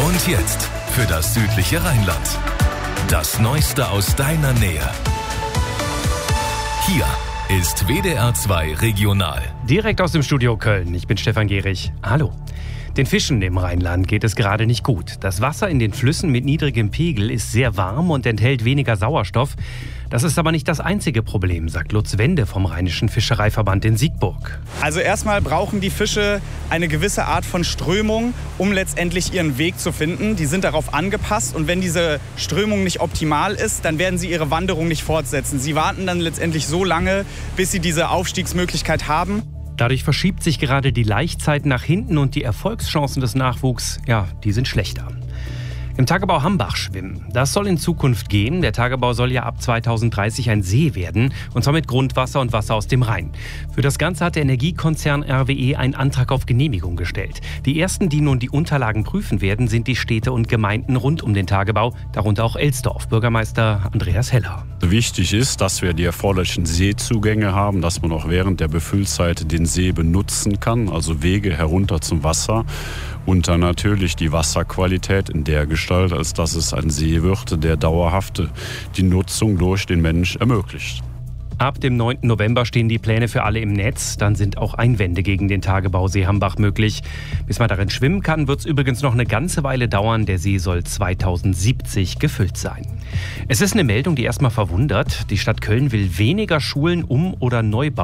Und jetzt für das südliche Rheinland. Das Neueste aus deiner Nähe. Hier ist WDR 2 Regional. Direkt aus dem Studio Köln. Ich bin Stefan Gehrig. Hallo. Den Fischen im Rheinland geht es gerade nicht gut. Das Wasser in den Flüssen mit niedrigem Pegel ist sehr warm und enthält weniger Sauerstoff. Das ist aber nicht das einzige Problem, sagt Lutz Wende vom Rheinischen Fischereiverband in Siegburg. Also erstmal brauchen die Fische eine gewisse Art von Strömung, um letztendlich ihren Weg zu finden. Die sind darauf angepasst und wenn diese Strömung nicht optimal ist, dann werden sie ihre Wanderung nicht fortsetzen. Sie warten dann letztendlich so lange, bis sie diese Aufstiegsmöglichkeit haben. Dadurch verschiebt sich gerade die Laichzeit nach hinten und die Erfolgschancen des Nachwuchs, die sind schlechter. Im Tagebau Hambach schwimmen. Das soll in Zukunft gehen. Der Tagebau soll ja ab 2030 ein See werden, und zwar mit Grundwasser und Wasser aus dem Rhein. Für das Ganze hat der Energiekonzern RWE einen Antrag auf Genehmigung gestellt. Die ersten, die nun die Unterlagen prüfen werden, sind die Städte und Gemeinden rund um den Tagebau, darunter auch Elsdorf. Bürgermeister Andreas Heller. Wichtig ist, dass wir die erforderlichen Seezugänge haben, dass man auch während der Befüllzeit den See benutzen kann, also Wege herunter zum Wasser. Und dann natürlich die Wasserqualität in der Gestalt, als dass es ein See wird, der dauerhaft die Nutzung durch den Mensch ermöglicht. Ab dem 9. November stehen die Pläne für alle im Netz. Dann sind auch Einwände gegen den Tagebausee Hambach möglich. Bis man darin schwimmen kann, wird es übrigens noch eine ganze Weile dauern. Der See soll 2070 gefüllt sein. Es ist eine Meldung, die erstmal verwundert. Die Stadt Köln will weniger Schulen um- oder neu bauen.